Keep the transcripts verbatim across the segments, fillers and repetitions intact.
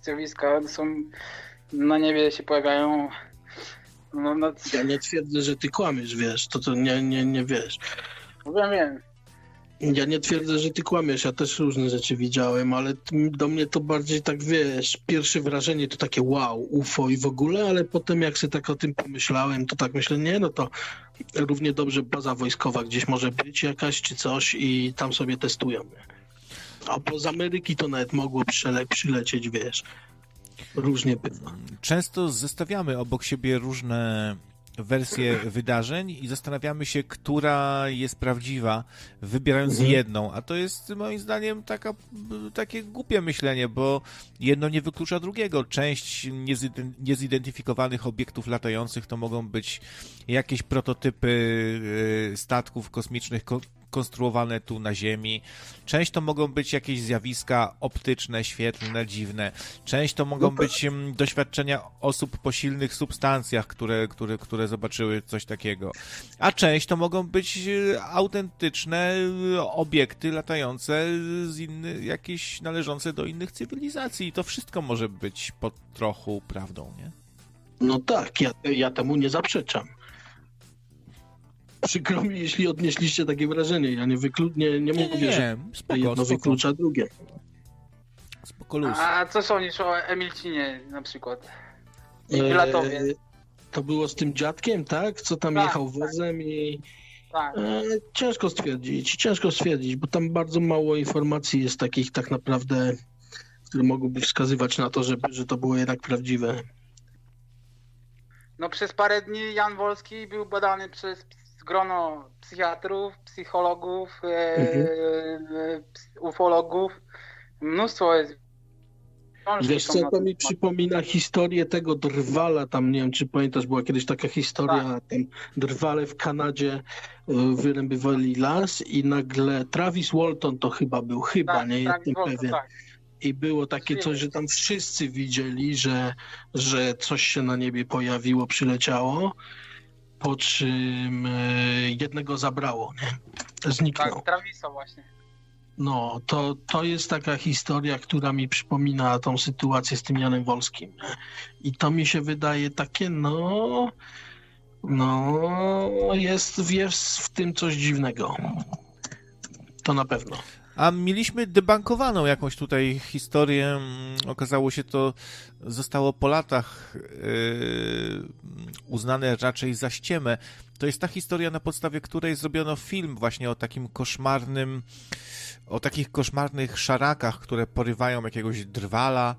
zjawiska są na niebie, się pojawiają. No, no... Ja nie twierdzę, że ty kłamiesz, wiesz, to to nie, nie, nie wiesz. Wiem, wiem. Ja nie twierdzę, że ty kłamiesz, ja też różne rzeczy widziałem, ale do mnie to bardziej tak, wiesz, pierwsze wrażenie to takie wow, U F O i w ogóle, ale potem jak sobie tak o tym pomyślałem, to tak myślę, nie, no to równie dobrze baza wojskowa gdzieś może być jakaś czy coś i tam sobie testują. A poza Ameryki to nawet mogło przyle- przylecieć, wiesz, różnie bywa. Często zestawiamy obok siebie różne wersje wydarzeń i zastanawiamy się, która jest prawdziwa, wybierając mhm. jedną, a to jest moim zdaniem taka, takie głupie myślenie, bo jedno nie wyklucza drugiego. Część niezidentyfikowanych obiektów latających to mogą być jakieś prototypy statków kosmicznych konstruowane tu na Ziemi. Część to mogą być jakieś zjawiska optyczne, świetlne, dziwne. Część to mogą być doświadczenia osób po silnych substancjach, które, które, które zobaczyły coś takiego. A część to mogą być autentyczne obiekty latające z inny, jakieś należące do innych cywilizacji. I to wszystko może być po trochu prawdą, nie? No tak, ja, ja temu nie zaprzeczam. Przykro mi, jeśli odnieśliście takie wrażenie. Ja nie, wyklu- nie, nie mówię, nie, że spoko, jedno spoko. wyklucza drugie. Spoko luz. A co sądzisz o Emilcinie na przykład? I Pilatowie? E, to było z tym dziadkiem, tak? Co tam tak, jechał tak. wozem i... Tak. E, ciężko stwierdzić, ciężko stwierdzić, bo tam bardzo mało informacji jest takich tak naprawdę, które mogłyby wskazywać na to, że, że to było jednak prawdziwe. No przez parę dni Jan Wolski był badany przez grono psychiatrów, psychologów, mhm. e, ufologów. Mnóstwo jest. Wiesz co, to mi przypomina historię tego drwala, tam nie wiem, czy pamiętasz, była kiedyś taka historia, tak. Tam drwale w Kanadzie wyrębywali las i nagle Travis Walton to chyba był, chyba, tak, nie jestem Walton, pewien. Tak. I było takie coś, że tam wszyscy widzieli, że, że coś się na niebie pojawiło, przyleciało, po czym jednego zabrało, nie? Zniknął. Tak, Travisa właśnie. No, to, to jest taka historia, która mi przypomina tą sytuację z tym Janem Wolskim. I to mi się wydaje takie, no, no, jest, jest w tym coś dziwnego. To na pewno. A mieliśmy debankowaną jakąś tutaj historię. Okazało się, to zostało po latach yy, uznane raczej za ściemę. To jest ta historia, na podstawie której zrobiono film właśnie o takim koszmarnym, o takich koszmarnych szarakach, które porywają jakiegoś drwala,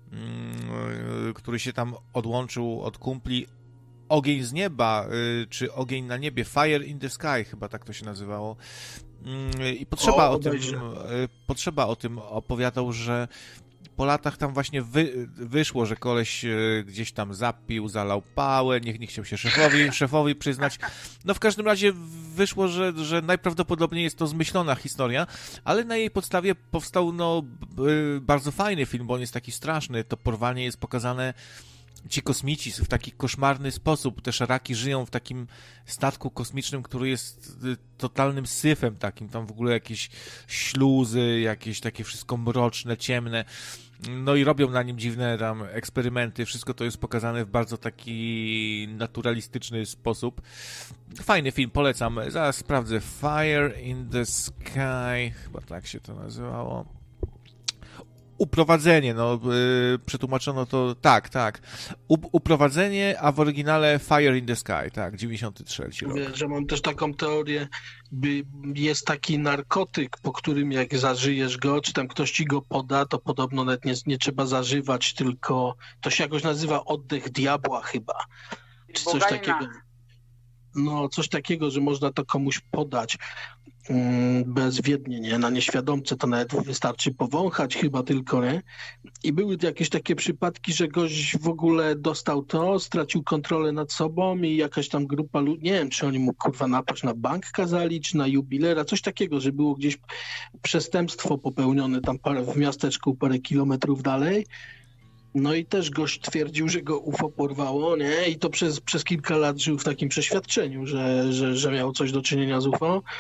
yy, który się tam odłączył od kumpli. Ogień z nieba, yy, czy ogień na niebie, Fire in the Sky, chyba tak to się nazywało. I potrzeba o, o tym potrzeba o tym opowiadał, że po latach tam właśnie wy, wyszło, że koleś gdzieś tam zapił, zalał pałę, nie, nie chciał się szefowi, szefowi przyznać. No w każdym razie wyszło, że, że najprawdopodobniej jest to zmyślona historia, ale na jej podstawie powstał no bardzo fajny film, bo on jest taki straszny. To porwanie jest pokazane, ci kosmici w taki koszmarny sposób, te szaraki żyją w takim statku kosmicznym, który jest totalnym syfem takim, tam w ogóle jakieś śluzy, jakieś takie wszystko mroczne, ciemne, no i robią na nim dziwne tam eksperymenty, wszystko to jest pokazane w bardzo taki naturalistyczny sposób. Fajny film, polecam, zaraz sprawdzę, Fire in the Sky, chyba tak się to nazywało. Uprowadzenie, no yy, przetłumaczono to, tak, tak. U, uprowadzenie, a w oryginale Fire in the Sky, tak, dziewięćdziesiąty trzeci rok. Wiesz, że mam też taką teorię, by jest taki narkotyk, po którym jak zażyjesz go, czy tam ktoś ci go poda, to podobno nawet nie, nie trzeba zażywać, tylko to się jakoś nazywa oddech diabła chyba, czy coś takiego. No, coś takiego, że można to komuś podać bezwiednie, nie? Na nieświadomce to nawet wystarczy powąchać chyba tylko, nie? I były jakieś takie przypadki, że gość w ogóle dostał to, stracił kontrolę nad sobą i jakaś tam grupa ludzi, nie wiem, czy oni mu kurwa napaść na bank kazali, czy na jubilera, coś takiego, że było gdzieś przestępstwo popełnione tam parę, w miasteczku parę kilometrów dalej. No i też gość twierdził, że go U F O porwało, nie? I to przez, przez kilka lat żył w takim przeświadczeniu, że, że, że miał coś do czynienia z U F O.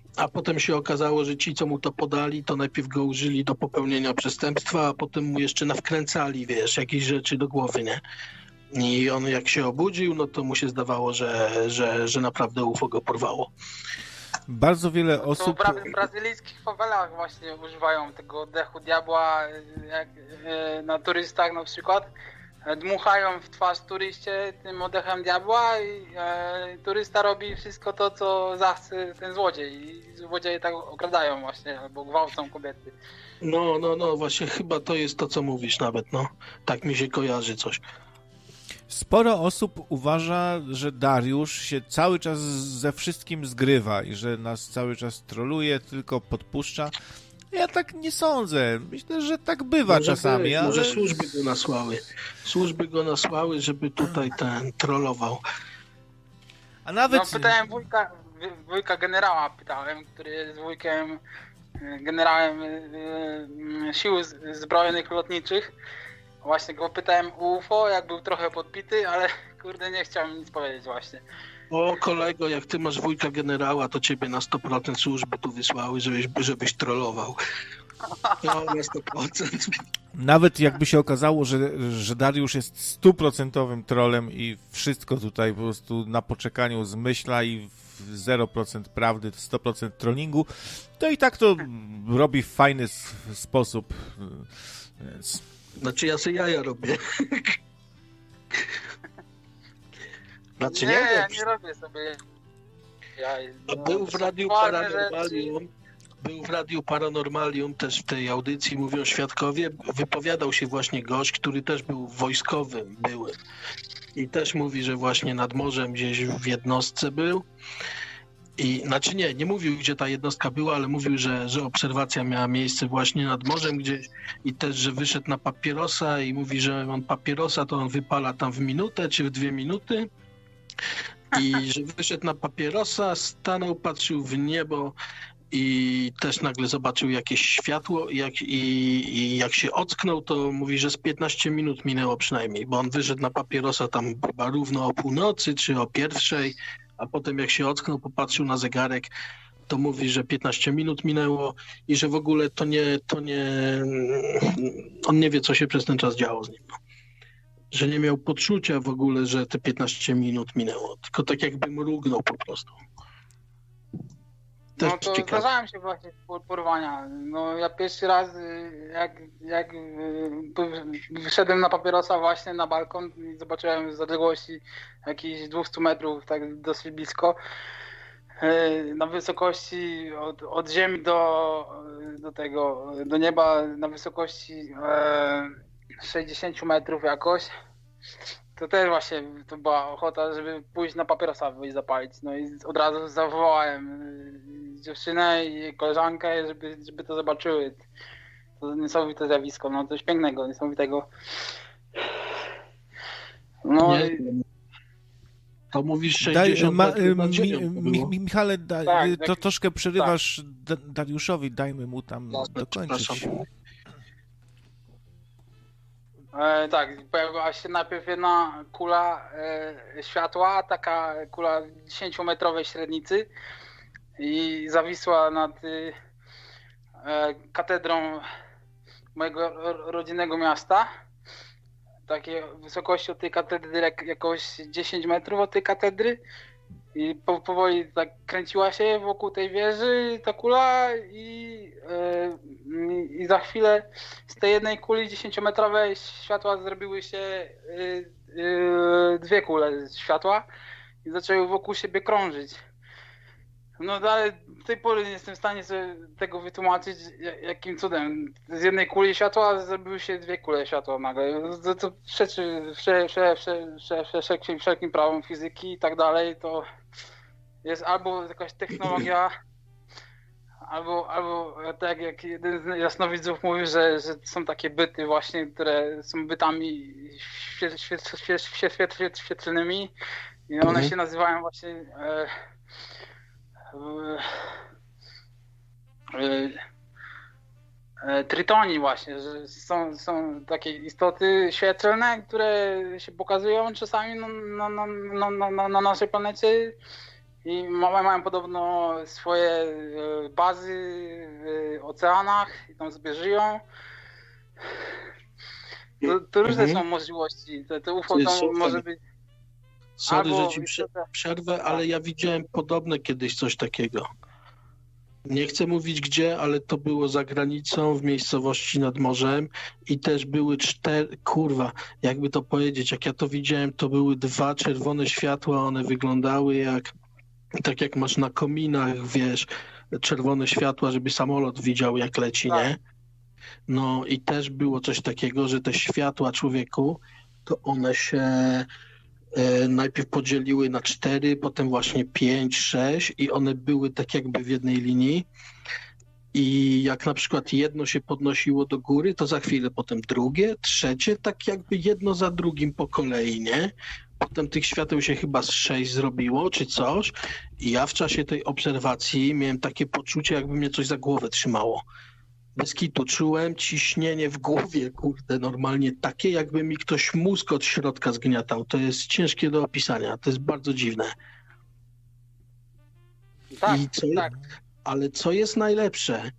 A potem się okazało, że ci, co mu to podali, to najpierw go użyli do popełnienia przestępstwa, a potem mu jeszcze nawkręcali, wiesz, jakieś rzeczy do głowy, nie? I on jak się obudził, no to mu się zdawało, że, że, że naprawdę U F O go porwało. Bardzo wiele osób... To w brazylijskich fawelach właśnie używają tego oddechu diabła, jak na turystach na przykład. Dmuchają w twarz turyście tym oddechem diabła i e, turysta robi wszystko to, co zachce ten złodziej. I złodzieje tak okradają właśnie, albo gwałcą kobiety. No, no, no, właśnie chyba to jest to, co mówisz nawet, no. Tak mi się kojarzy coś. Sporo osób uważa, że Dariusz się cały czas ze wszystkim zgrywa i że nas cały czas troluje, tylko podpuszcza. Ja tak nie sądzę. Myślę, że tak bywa może czasami. By, ale... Może służby go nasłały. Służby go nasłały, żeby tutaj ten trollował. A nawet... No, pytałem wujka, wujka generała, pytałem, który jest wujkiem, generałem sił zbrojonych lotniczych. Właśnie go pytałem o U F O, jak był trochę podpity, ale kurde nie chciał mi nic powiedzieć właśnie. O kolego, jak ty masz wujka generała, to ciebie na sto procent służby tu wysłały, żebyś, żebyś trollował. No, na sto procent. Nawet jakby się okazało, że, że Dariusz jest stuprocentowym trollem i wszystko tutaj po prostu na poczekaniu zmyśla i zero procent prawdy, sto procent trollingu, to i tak to robi w fajny sposób. Więc... Znaczy ja sobie jaja robię. Znaczy, nie, nie, ja nie robię sobie jaj. No, był w Radiu Paranormalium, był w Radiu Paranormalium, też w tej audycji mówią świadkowie, wypowiadał się właśnie gość, który też był wojskowym, były. I też mówi, że właśnie nad morzem gdzieś w jednostce był. I, znaczy nie, nie mówił, gdzie ta jednostka była, ale mówił, że, że obserwacja miała miejsce właśnie nad morzem gdzieś i też, że wyszedł na papierosa i mówi, że on papierosa to on wypala tam w minutę czy w dwie minuty i że wyszedł na papierosa, stanął, patrzył w niebo i też nagle zobaczył jakieś światło i jak, i, i jak się ocknął, to mówi, że z piętnaście minut minęło przynajmniej, bo on wyszedł na papierosa tam chyba równo o północy czy o pierwszej, a potem jak się ocknął, popatrzył na zegarek, to mówi, że piętnaście minut minęło i że w ogóle to nie, to nie, on nie wie, co się przez ten czas działo z nim. Że nie miał poczucia w ogóle, że te piętnaście minut minęło, tylko tak jakby mrugnął po prostu. Też no to ciekawe. Zdarzałem się właśnie porwania. No ja pierwszy raz jak, jak wyszedłem na papierosa właśnie na balkon i zobaczyłem z odległości jakichś dwieście metrów, tak dosyć blisko, na wysokości od, od ziemi do, do tego, do nieba na wysokości sześćdziesiąt metrów jakoś. To też właśnie to była ochota, żeby pójść na papierosa, wyjść zapalić. No i od razu zawołałem dziewczynę i koleżankę, żeby, żeby to zobaczyły. To niesamowite zjawisko, no coś pięknego, niesamowitego. No nie, i... To mówisz sześćdziesiąt Daj, metrów ma, nad ziemią, mi, mi, Michale, da, tak, to jak... troszkę przerywasz tak. Dariuszowi, dajmy mu tam no, dokończyć. E, tak, pojawiła się najpierw jedna kula e, światła, taka kula dziesięciometrowej średnicy i zawisła nad e, katedrą mojego ro, rodzinnego miasta. Takiej wysokości od tej katedry jakoś dziesięć metrów od tej katedry i po, powoli tak kręciła się wokół tej wieży ta kula i, yy, i za chwilę z tej jednej kuli dziesięciometrowej światła zrobiły się yy, yy, dwie kule światła i zaczęły wokół siebie krążyć. No ale do tej pory nie jestem w stanie sobie tego wytłumaczyć, jakim cudem. Z jednej kuli światła zrobiły się dwie kule światła nagle. To, to przeczy wsze, wsze, wsze, wsze, wsze, wszelkim, wszelkim prawom fizyki i tak dalej. To jest albo jakaś technologia, albo, albo tak jak jeden z jasnowidzów mówił, że, że są takie byty właśnie, które są bytami świet, świet, świet, świet, świet, świet, świetlnymi i one mhm. się nazywają właśnie... E, Tritoni właśnie, że są, są takie istoty świetlne, które się pokazują czasami na, na, na, na, na naszej planecie i mają podobno swoje bazy w oceanach i tam sobie żyją. To, to różne mhm. są możliwości. To, to U F O to może być... Sorry, albo... że ci przerwę, ale ja widziałem podobne kiedyś coś takiego. Nie chcę mówić gdzie, ale to było za granicą, w miejscowości nad morzem i też były cztery, kurwa, jakby to powiedzieć, jak ja to widziałem, to były dwa czerwone światła, one wyglądały jak, tak jak masz na kominach, wiesz, czerwone światła, żeby samolot widział jak leci, tak. Nie? No i też było coś takiego, że te światła człowieku, to one się e, najpierw podzieliły na cztery, potem właśnie pięć, sześć i one były tak jakby w jednej linii i jak na przykład jedno się podnosiło do góry, to za chwilę potem drugie, trzecie, tak jakby jedno za drugim po kolei, nie? Potem tych świateł się chyba z sześć zrobiło, czy coś i ja w czasie tej obserwacji miałem takie poczucie, jakby mnie coś za głowę trzymało. Bez kitu czułem ciśnienie w głowie, kurde, normalnie takie, jakby mi ktoś mózg od środka zgniatał. To jest ciężkie do opisania, to jest bardzo dziwne. Tak, I co, tak. Ale co jest najlepsze,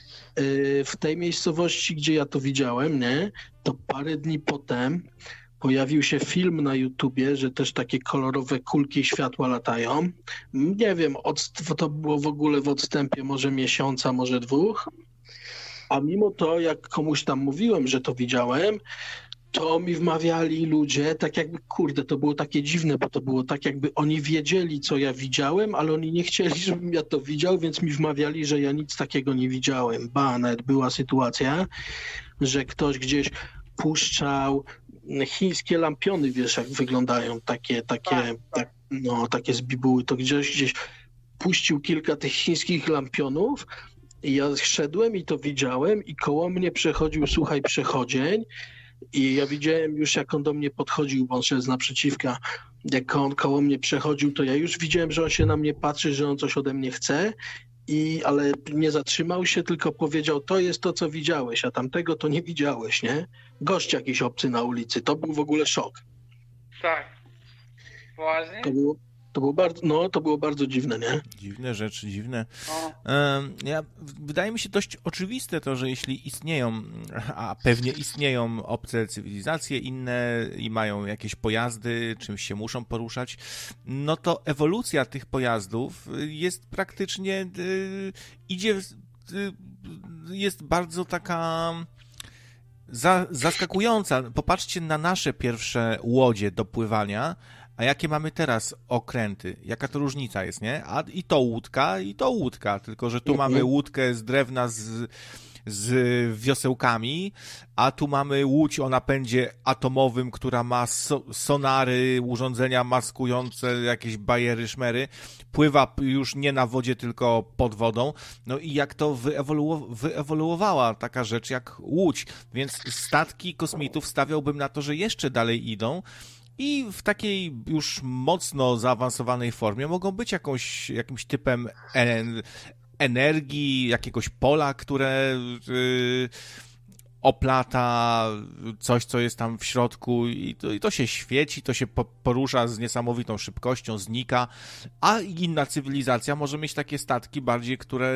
w tej miejscowości, gdzie ja to widziałem, nie, to parę dni potem pojawił się film na YouTubie, że też takie kolorowe kulki światła latają. Nie wiem, od, to było w ogóle w odstępie może miesiąca, może dwóch. A mimo to, jak komuś tam mówiłem, że to widziałem, to mi wmawiali ludzie, tak jakby, kurde, to było takie dziwne, bo to było tak jakby oni wiedzieli, co ja widziałem, ale oni nie chcieli, żebym ja to widział, więc mi wmawiali, że ja nic takiego nie widziałem. Ba, nawet była sytuacja, że ktoś gdzieś puszczał chińskie lampiony, wiesz, jak wyglądają, takie, takie, tak, tak. No, takie z bibuły, to gdzieś, gdzieś puścił kilka tych chińskich lampionów. I ja szedłem i to widziałem i koło mnie przechodził, słuchaj, przechodzień i ja widziałem już, jak on do mnie podchodził, bo on szedł z naprzeciwka. Jak on koło mnie przechodził, to ja już widziałem, że on się na mnie patrzy, że on coś ode mnie chce, i, ale nie zatrzymał się, tylko powiedział, to jest to, co widziałeś, a tamtego to nie widziałeś, nie? Gość jakiś obcy na ulicy, to był w ogóle szok. Tak. Poważnie? To było... To było bardzo, no, to było bardzo dziwne, nie? Dziwne rzeczy, dziwne. Ja, wydaje mi się dość oczywiste to, że jeśli istnieją, a pewnie istnieją obce cywilizacje inne i mają jakieś pojazdy, czymś się muszą poruszać, no to ewolucja tych pojazdów jest praktycznie, idzie, jest bardzo taka za, zaskakująca. Popatrzcie na nasze pierwsze łodzie do pływania, a jakie mamy teraz okręty? Jaka to różnica jest, nie? A i to łódka, i to łódka, tylko że tu mhm. mamy łódkę z drewna z, z wiosełkami, a tu mamy łódź o napędzie atomowym, która ma so, sonary, urządzenia maskujące, jakieś bajery, szmery. Pływa już nie na wodzie, tylko pod wodą. No i jak to wyewolu- wyewoluowała taka rzecz jak łódź. Więc statki kosmitów stawiałbym na to, że jeszcze dalej idą, i w takiej już mocno zaawansowanej formie mogą być jakąś, jakimś typem en- energii, jakiegoś pola, które yy, oplata coś, co jest tam w środku i to, i to się świeci, to się po, porusza z niesamowitą szybkością, znika, a inna cywilizacja może mieć takie statki bardziej, które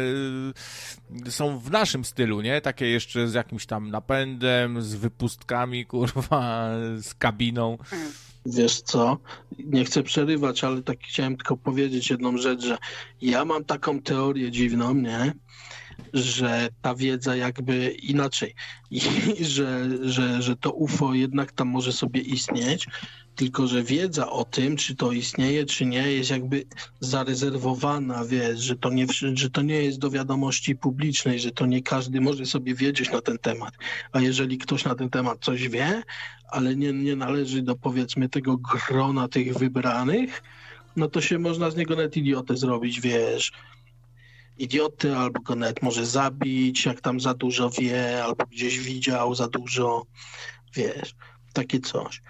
są w naszym stylu, nie? Takie jeszcze z jakimś tam napędem, z wypustkami, kurwa, z kabiną. Wiesz co, nie chcę przerywać, ale tak chciałem tylko powiedzieć jedną rzecz, że ja mam taką teorię dziwną, nie? Że ta wiedza jakby inaczej, i że, że, że to U F O jednak tam może sobie istnieć, tylko że wiedza o tym, czy to istnieje, czy nie, jest jakby zarezerwowana, wiesz, że to nie, że to nie jest do wiadomości publicznej, że to nie każdy może sobie wiedzieć na ten temat. A jeżeli ktoś na ten temat coś wie, ale nie, nie należy do, powiedzmy, tego grona tych wybranych, no to się można z niego nawet idiotę zrobić, wiesz, idioty, albo go nawet może zabić, jak tam za dużo wie, albo gdzieś widział za dużo, wiesz, takie coś.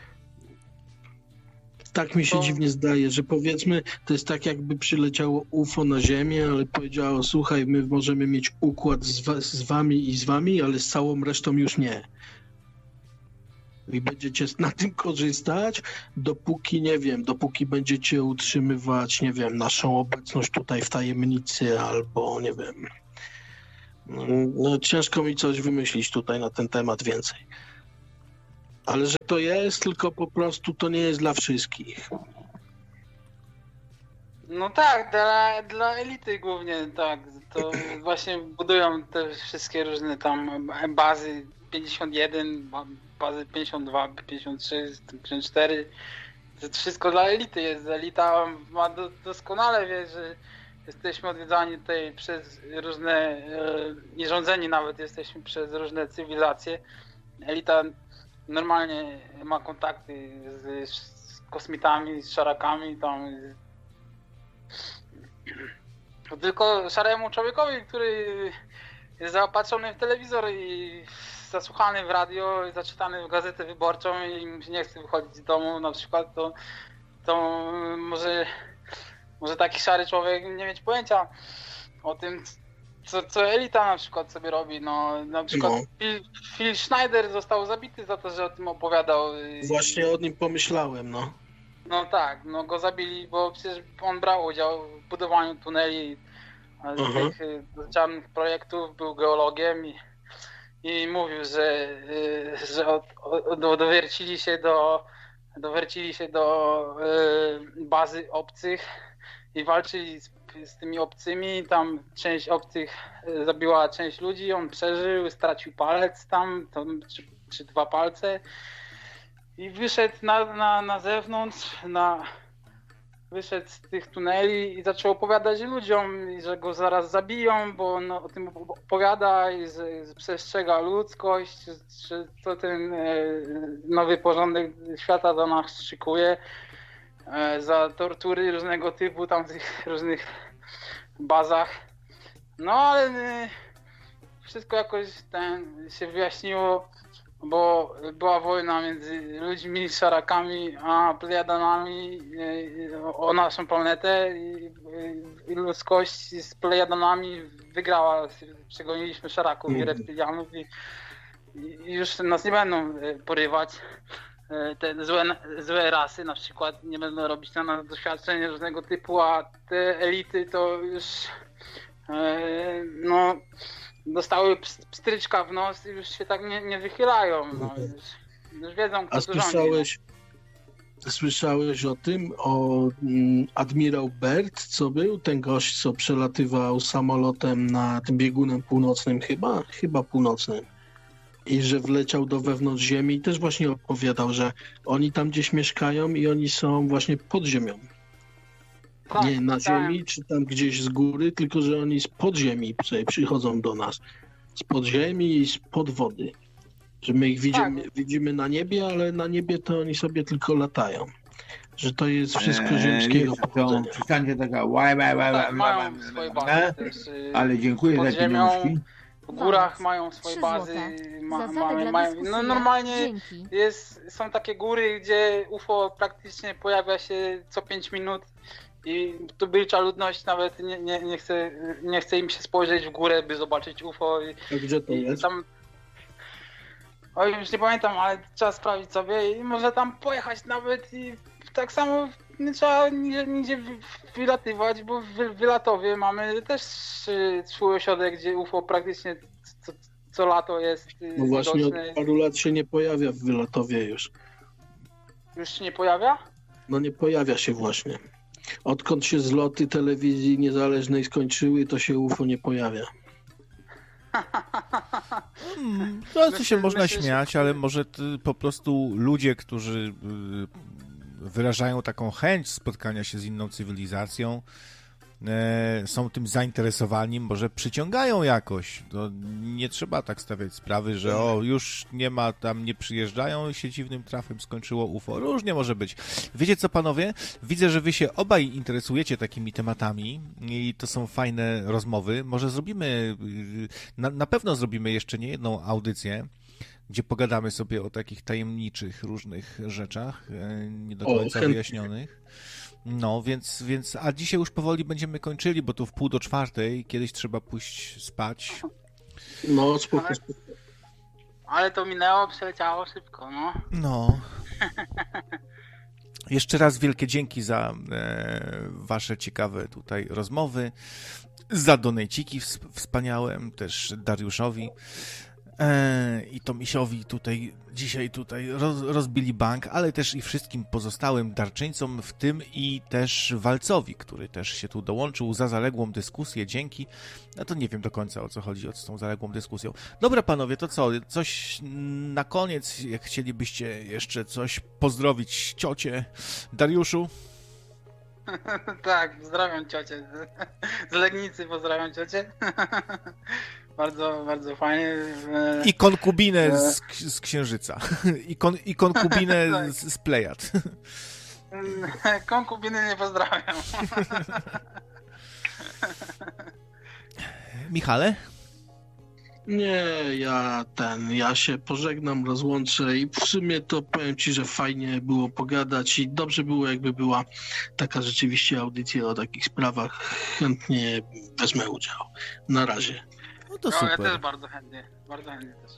Tak mi się to... dziwnie zdaje, że powiedzmy, to jest tak, jakby przyleciało U F O na Ziemię, ale powiedziało, słuchaj, my możemy mieć układ z, wa- z wami i z wami, ale z całą resztą już nie. i będziecie na tym korzystać, dopóki, nie wiem, dopóki będziecie utrzymywać, nie wiem, naszą obecność tutaj w tajemnicy albo, nie wiem, no ciężko mi coś wymyślić tutaj na ten temat więcej. Ale że to jest, tylko po prostu to nie jest dla wszystkich. No tak, dla, dla elity głównie, tak. To właśnie budują te wszystkie różne tam bazy pięćdziesiąt jeden, bazy pięćdziesiąt dwa, pięćdziesiąt trzy, pięćdziesiąt cztery. To wszystko dla elity jest. Elita ma do, doskonale wie, że jesteśmy odwiedzani tutaj przez różne, e, nierządzeni nawet jesteśmy przez różne cywilizacje. Elita normalnie ma kontakty z, z kosmitami, z szarakami, tam. Tylko szaremu człowiekowi, który jest zaopatrzony w telewizor i zasłuchany w radio, i zaczytany w gazetę wyborczą i mu się nie chce wychodzić z domu na przykład, to, to może, może taki szary człowiek nie mieć pojęcia o tym, co, co elita na przykład sobie robi. No, na przykład no. Phil, Phil Schneider został zabity za to, że o tym opowiadał. Właśnie o nim pomyślałem, no. No tak, no go zabili, bo przecież on brał udział w budowaniu tuneli, uh-huh. tych czarnych projektów, był geologiem i, i mówił, że, że od, od, dowiercili się do, dowiercili się do y, bazy obcych i walczyli z, z tymi obcymi. Tam część obcych zabiła część ludzi, on przeżył, stracił palec tam, tam czy, czy dwa palce. I wyszedł na, na, na zewnątrz, na, wyszedł z tych tuneli i zaczął opowiadać ludziom, że go zaraz zabiją, bo on o tym opowiada i że, że przestrzega ludzkość, że to ten e, nowy porządek świata do nas szykuje e, za tortury różnego typu tam w tych różnych bazach. No ale e, wszystko jakoś ten, się wyjaśniło, bo była wojna między ludźmi, szarakami, a Plejadanami o naszą planetę i ludzkość z Plejadanami wygrała. Przegoniliśmy szaraków i reptilianów i, i już nas nie będą porywać. Te złe, złe rasy na przykład nie będą robić na nas doświadczeń różnego typu, a te elity to już no dostały pstryczka w nos i już się tak nie, nie wychylają. No. Już, już wiedzą, kto A słyszałeś, rządzi. Słyszałeś o tym, o mm, admirał Bert, co był? Ten gość, co przelatywał samolotem nad biegunem północnym chyba? Chyba północnym. I że wleciał do wewnątrz ziemi i też właśnie opowiadał, że oni tam gdzieś mieszkają i oni są właśnie pod ziemią. Tak, nie na ziemi, czy tam gdzieś z góry, tylko że oni z podziemi sobie przychodzą do nas. Z podziemi i z pod wody. Że my ich widzimy, tak. widzimy na niebie, ale na niebie to oni sobie tylko latają. Że to jest wszystko eee, ziemskiego pochodzenia. Przestańcie taka łaj, łaj, łaj, tak, mają swoje bazy też, ale dziękuję za pieniążki. W górach mają swoje bazy. Ma, mamy, mają, no normalnie jest, są takie góry, gdzie U F O praktycznie pojawia się co pięć minut. I tubylcza ludność nawet nie, nie, nie, chce, nie chce im się spojrzeć w górę, by zobaczyć U F O. I, A gdzie to jest? Tam... Oj, już nie pamiętam, ale trzeba sprawdzić sobie i może tam pojechać nawet i tak samo nie trzeba nigdzie, nigdzie wylatywać, bo w Wylatowie mamy też swój ośrodek, gdzie U F O praktycznie co, co lato jest No właśnie widoczne. Od paru lat się nie pojawia w Wylatowie już. Już się nie pojawia? No nie pojawia się właśnie. Odkąd się zloty telewizji niezależnej skończyły, to się U F O nie pojawia. Hmm, no co się można śmiać, ale może po prostu ludzie, którzy wyrażają taką chęć spotkania się z inną cywilizacją, są tym zainteresowani, może przyciągają jakoś. To nie trzeba tak stawiać sprawy, że o, już nie ma, tam nie przyjeżdżają i się dziwnym trafem skończyło U F O. Różnie może być. Wiecie co, panowie? Widzę, że wy się obaj interesujecie takimi tematami i to są fajne rozmowy. Może zrobimy, na, na pewno zrobimy jeszcze nie jedną audycję, gdzie pogadamy sobie o takich tajemniczych różnych rzeczach, nie do końca o, wyjaśnionych. No, więc, więc, a dzisiaj już powoli będziemy kończyli, bo tu w pół do czwartej, kiedyś trzeba pójść spać. No, spoko, spoko. ale to minęło, przeleciało szybko, no. No. Jeszcze raz wielkie dzięki za e, wasze ciekawe tutaj rozmowy, za donejciki wspaniałe, też Dariuszowi e, i Tomisiowi tutaj dzisiaj tutaj roz, rozbili bank, ale też i wszystkim pozostałym darczyńcom, w tym i też Walcowi, który też się tu dołączył za zaległą dyskusję, dzięki. No to nie wiem do końca, o co chodzi z tą zaległą dyskusją. Dobra, panowie, to co? Coś na koniec, jak chcielibyście jeszcze coś pozdrowić ciocię Dariuszu? Tak, pozdrawiam ciocię. Z Legnicy pozdrawiam ciocię. Bardzo, bardzo fajnie. I konkubinę z, z Księżyca. I, kon, i konkubinę tak. z, z Plejad. Konkubiny nie pozdrawiam. Michale? Nie, ja ten, ja się pożegnam, rozłączę i w sumie to powiem ci, że fajnie było pogadać i dobrze było, jakby była taka rzeczywiście audycja o takich sprawach. Chętnie wezmę udział. Na razie. No to super. No, ja też bardzo chętnie, bardzo chętnie też.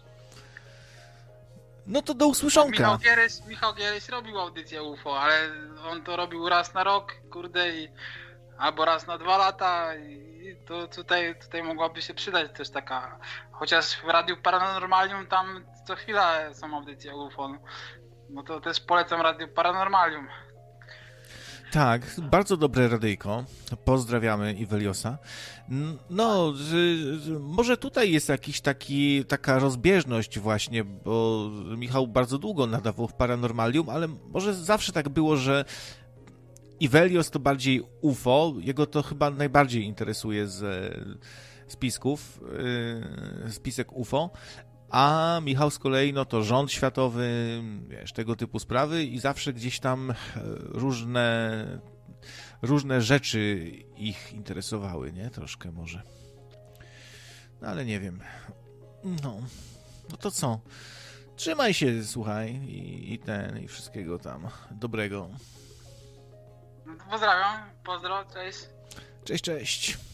No to do usłyszonka. Michał Gieryś, Michał Gieryś robił audycję U F O, ale on to robił raz na rok, kurde, i albo raz na dwa lata i to tutaj, tutaj mogłaby się przydać też taka, chociaż w Radiu Paranormalium tam co chwila są audycje U F O, no to też polecam Radio Paranormalium. Tak, bardzo dobre radyjko. Pozdrawiamy Iweliosa. No, może tutaj jest jakiś taki, taka rozbieżność właśnie, bo Michał bardzo długo nadawał w Paranormalium, ale może zawsze tak było, że Iwelios to bardziej U F O, jego to chyba najbardziej interesuje z spisków, spisek U F O, a Michał z kolei, no to rząd światowy, wiesz, tego typu sprawy i zawsze gdzieś tam różne, różne rzeczy ich interesowały, nie? Troszkę może. No ale nie wiem. No, no to co? Trzymaj się, słuchaj, i, i ten, i wszystkiego tam dobrego. Pozdrawiam, pozdro, cześć. Cześć, cześć.